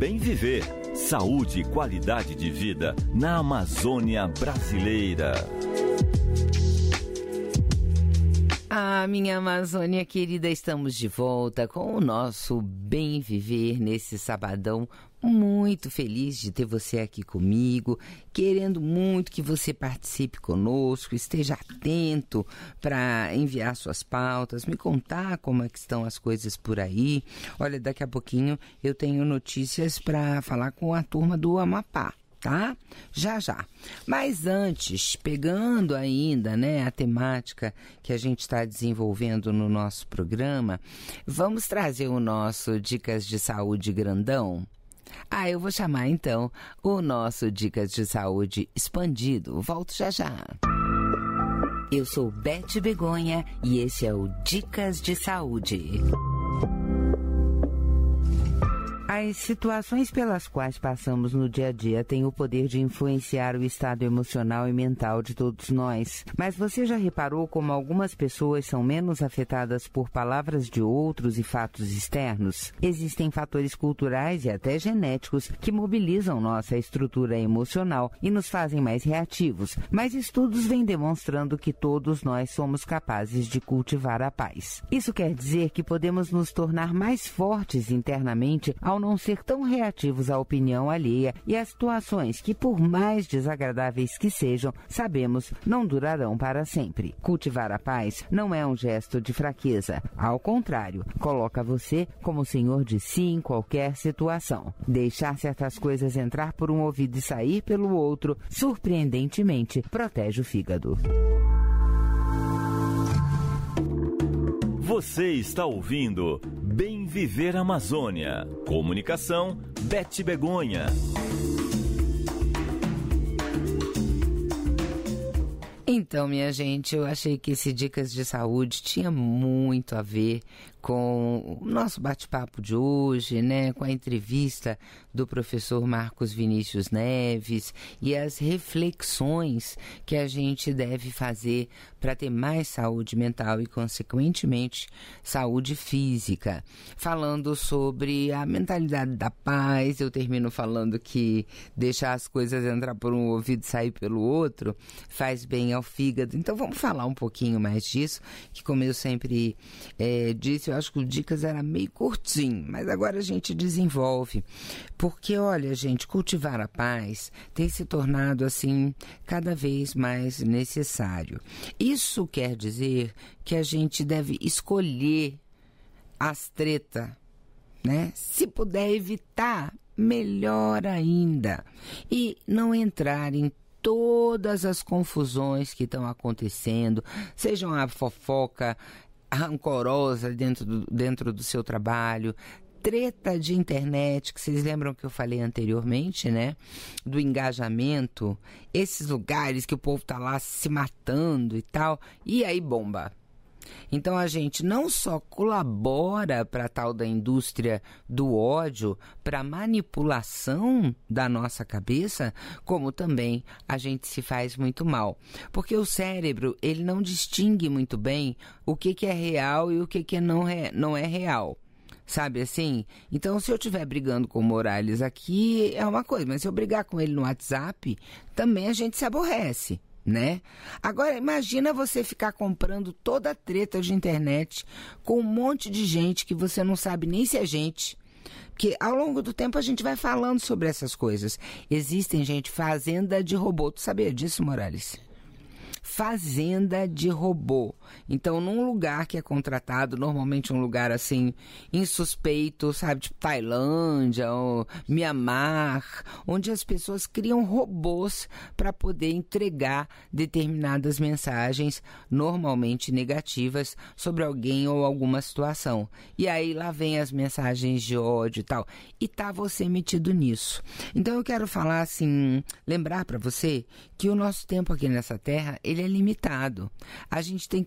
Bem Viver. Saúde e qualidade de vida na Amazônia brasileira. Minha Amazônia querida, estamos de volta com o nosso Bem Viver nesse sabadão. Muito feliz de ter você aqui comigo, querendo muito que você participe conosco, esteja atento para enviar suas pautas, me contar como é que estão as coisas por aí. Olha, daqui a pouquinho eu tenho notícias para falar com a turma do Amapá. Tá? Já. Mas antes, pegando ainda, né, a temática que a gente está desenvolvendo no nosso programa, vamos trazer o nosso Dicas de Saúde grandão? Eu vou chamar então o nosso Dicas de Saúde expandido. Volto já. Eu sou Beth Begonha e esse é o Dicas de Saúde. As situações pelas quais passamos no dia a dia têm o poder de influenciar o estado emocional e mental de todos nós. Mas você já reparou como algumas pessoas são menos afetadas por palavras de outros e fatos externos? Existem fatores culturais e até genéticos que mobilizam nossa estrutura emocional e nos fazem mais reativos. Mas estudos vêm demonstrando que todos nós somos capazes de cultivar a paz. Isso quer dizer que podemos nos tornar mais fortes internamente ao não ser tão reativos à opinião alheia e às situações que, por mais desagradáveis que sejam, sabemos não durarão para sempre. Cultivar a paz não é um gesto de fraqueza. Ao contrário, coloca você como senhor de si em qualquer situação. Deixar certas coisas entrar por um ouvido e sair pelo outro, surpreendentemente, protege o fígado. Você está ouvindo Bem Viver Amazônia. Comunicação, Beth Begonha. Então, minha gente, eu achei que esse Dicas de Saúde tinha muito a ver com o nosso bate-papo de hoje, né? Com a entrevista do professor Marcos Vinícius Neves e as reflexões que a gente deve fazer para ter mais saúde mental e, consequentemente, saúde física. Falando sobre a mentalidade da paz, eu termino falando que deixar as coisas entrar por um ouvido e sair pelo outro faz bem ao fígado. Então vamos falar um pouquinho mais disso, que como eu sempre disse, eu acho que o Dicas era meio curtinho, mas agora a gente desenvolve. Porque, olha, gente, cultivar a paz tem se tornado, assim, cada vez mais necessário. Isso quer dizer que a gente deve escolher as tretas, né? Se puder evitar, melhor ainda. E não entrar em todas as confusões que estão acontecendo, sejam a fofoca rancorosa dentro do seu trabalho, treta de internet, que vocês lembram que eu falei anteriormente, né? Do engajamento, esses lugares que o povo tá lá se matando e tal, e aí bomba. Então a gente não só colabora para a tal da indústria do ódio, para a manipulação da nossa cabeça, como também a gente se faz muito mal. Porque o cérebro, ele não distingue muito bem o que é real e o que não é real. Sabe assim? Então, se eu estiver brigando com o Morales aqui, é uma coisa, mas se eu brigar com ele no WhatsApp, também a gente se aborrece. Né? Agora, imagina você ficar comprando toda a treta de internet com um monte de gente que você não sabe nem se é gente. Porque ao longo do tempo a gente vai falando sobre essas coisas. Existem, gente, fazenda de robô. Tu sabia disso, Morales? Fazenda de robô. Então, num lugar que é contratado, normalmente um lugar assim, insuspeito, sabe, tipo Tailândia ou Mianmar, onde as pessoas criam robôs para poder entregar determinadas mensagens, normalmente negativas, sobre alguém ou alguma situação. E aí lá vem as mensagens de ódio e tal. E tá você metido nisso. Então eu quero falar assim, lembrar para você que o nosso tempo aqui nessa terra, ele é limitado. A gente tem